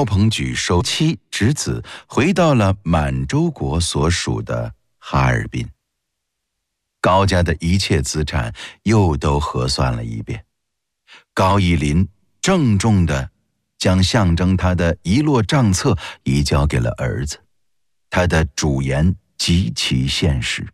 高朋举收妻侄子，回到了满洲国所属的哈尔滨。高家的一切资产又都核算了一遍，高义林郑重地将象征他的一摞账册移交给了儿子，他的主言极其现实：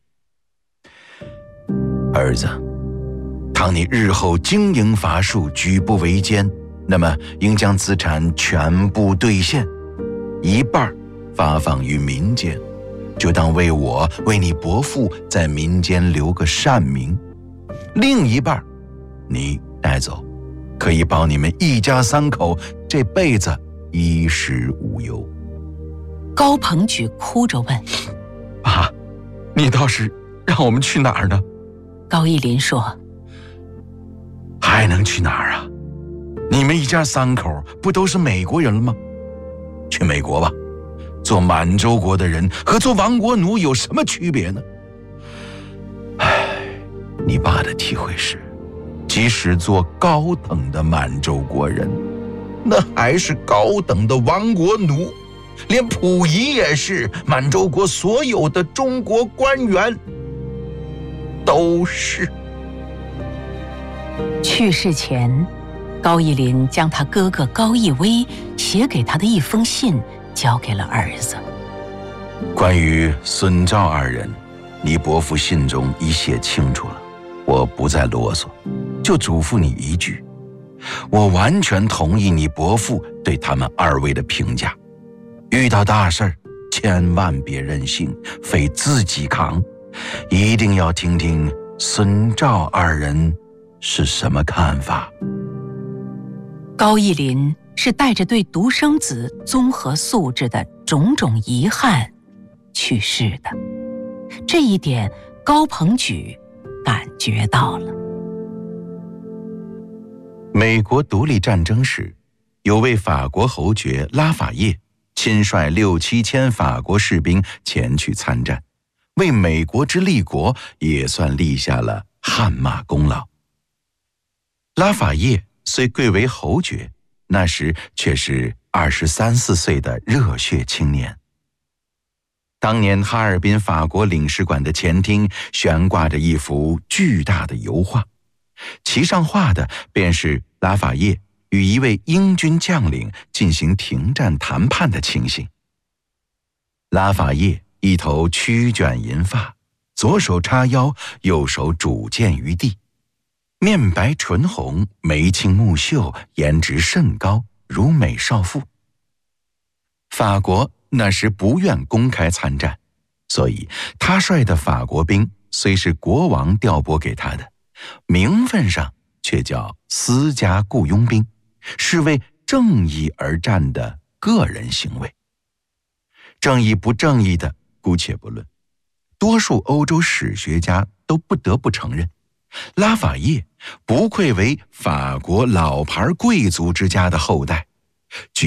儿子，倘你日后经营乏术，举步维艰，那么应将资产全部兑现，一半发放于民间，就当为我为你伯父在民间留个善名；另一半你带走，可以保你们一家三口这辈子衣食无忧。 高朋举哭着问： 爸，你倒是让我们去哪儿呢？ 高义林说： 还能去哪儿啊？你们一家三口不都是美国人了吗？去美国吧，做满洲国的人和做亡国奴有什么区别呢？你爸的体会是，即使做高等的满洲国人，那还是高等的亡国奴，连溥仪也是，满洲国所有的中国官员都是。 去世前，高义林将他哥哥高义威写给他的一封信交给了儿子。 关于孙赵二人，你伯父信中已写清楚了，我不再啰嗦，就嘱咐你一句：我完全同意你伯父对他们二位的评价，遇到大事儿千万别任性，非自己扛，一定要听听孙赵二人是什么看法。 高义林是带着对独生子综合素质的种种遗憾去世的，这一点高朋举感觉到了。 美国独立战争时，有位法国侯爵拉法叶亲率6、7千法国士兵前去参战，为美国之立国也算立下了汗马功劳。拉法叶虽贵为侯爵，那时却是23、24岁的热血青年。当年哈尔滨法国领事馆的前厅悬挂着一幅巨大的油画，其上画的便是拉法叶与一位英军将领进行停战谈判的情形。拉法叶一头曲卷银发，左手叉腰，右手拄剑于地，面白唇红，眉清目秀，颜值甚高，如美少妇。法国那时不愿公开参战，所以他率的法国兵虽是国王调拨给他的，名分上却叫私家雇佣兵，是为正义而战的个人行为。正义不正义的姑且不论，多数欧洲史学家都不得不承认，拉法叶不愧为法国老牌贵族之家的后代，